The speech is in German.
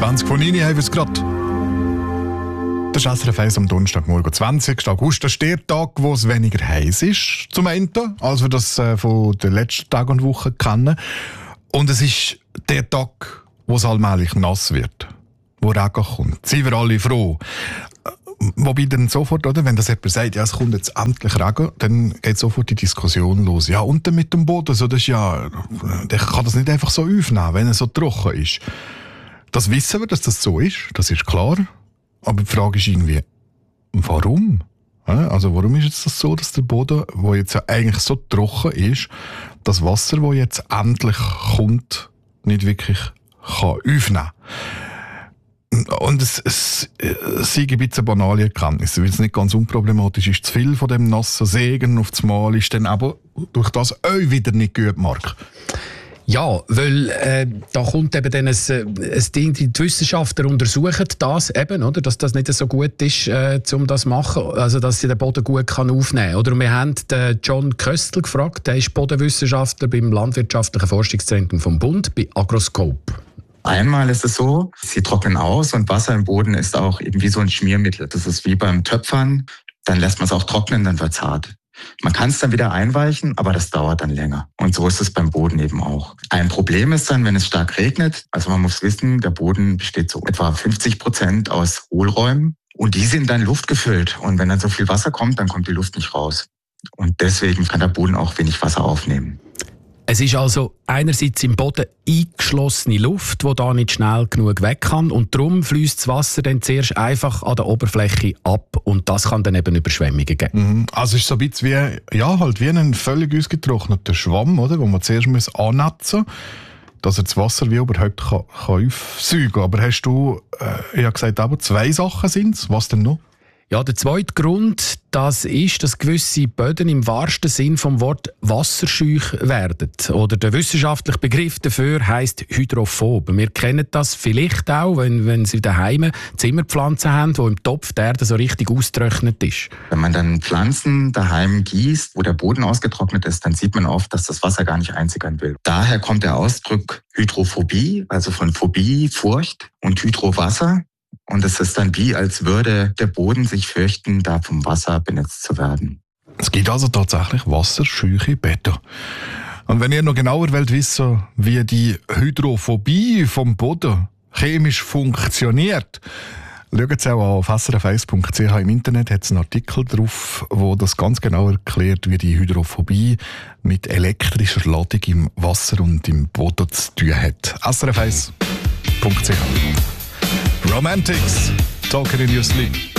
20 von 9 haben wir es gerade. Das ist SRF 1 am Donnerstagmorgen, 20. August. Das ist der Tag, wo es weniger heiß ist, zum einen, als wir das von den letzten Tagen und Wochen kennen. Und es ist der Tag, wo es allmählich nass wird, wo Regen kommt. Seien wir alle froh. Wobei dann sofort, oder, wenn das jemand sagt, ja, es kommt jetzt endlich Regen, dann geht sofort die Diskussion los. Ja, und dann mit dem Boden, so, das ist ja, der kann das nicht einfach so aufnehmen, wenn er so trocken ist. Das wissen wir, dass das so ist, das ist klar. Aber die Frage ist irgendwie, warum? Also warum ist jetzt das so, dass der Boden, der jetzt ja eigentlich so trocken ist, das Wasser, das jetzt endlich kommt, nicht wirklich kann aufnehmen kann? Und es ist ein bisschen banale Erkenntnis, weil es nicht ganz unproblematisch ist. Zu viel von dem nassen Segen auf das Mal ist dann aber durch das auch wieder nicht gut, Marc. Ja, weil da kommt eben dann ein Ding, die Wissenschaftler untersuchen das eben, oder, dass das nicht so gut ist, um das zu machen, also dass sie den Boden gut kann aufnehmen kann. Oder wir haben den John Köstl gefragt, der ist Bodenwissenschaftler beim Landwirtschaftlichen Forschungszentrum vom Bund, bei Agroscope. Einmal ist es so, sie trocknen aus und Wasser im Boden ist auch eben wie so ein Schmiermittel. Das ist wie beim Töpfern, dann lässt man es auch trocknen, dann wird es hart. Man kann es dann wieder einweichen, aber das dauert dann länger. Und so ist es beim Boden eben auch. Ein Problem ist dann, wenn es stark regnet, also man muss wissen, der Boden besteht so etwa 50% aus Hohlräumen und die sind dann luftgefüllt. Und wenn dann so viel Wasser kommt, dann kommt die Luft nicht raus. Und deswegen kann der Boden auch wenig Wasser aufnehmen. Es ist also einerseits im Boden eingeschlossene Luft, die da nicht schnell genug weg kann, und darum fließt das Wasser dann zuerst einfach an der Oberfläche ab und das kann dann eben Überschwemmungen geben. Also es ist so ein bisschen wie ein völlig ausgetrockneter Schwamm, oder, wo man zuerst annetzen muss, dass er das Wasser wie überhaupt kann aufsaugen kann. Aber hast du gesagt, aber 2 Sachen sind es. Was denn noch? Ja, der zweite Grund, das ist, dass gewisse Böden im wahrsten Sinn vom Wort wasserscheu werden. Oder der wissenschaftliche Begriff dafür heisst hydrophob. Wir kennen das vielleicht auch, wenn Sie daheim Zimmerpflanzen haben, wo im Topf die Erde so richtig ausgetrocknet ist. Wenn man dann Pflanzen daheim gießt, wo der Boden ausgetrocknet ist, dann sieht man oft, dass das Wasser gar nicht einsickern will. Daher kommt der Ausdruck Hydrophobie, also von Phobie, Furcht, und Hydrowasser. Und es ist dann wie, als würde der Boden sich fürchten, da vom Wasser benetzt zu werden. Es gibt also tatsächlich wasserscheue Böden. Und wenn ihr noch genauer wollt wissen, wie die Hydrophobie vom Boden chemisch funktioniert, schaut es auch auf srf1.ch. Im Internet hat es einen Artikel drauf, wo das ganz genau erklärt, wie die Hydrophobie mit elektrischer Ladung im Wasser und im Boden zu tun hat. srf1.ch. Romantics, Talking in Your Sleep.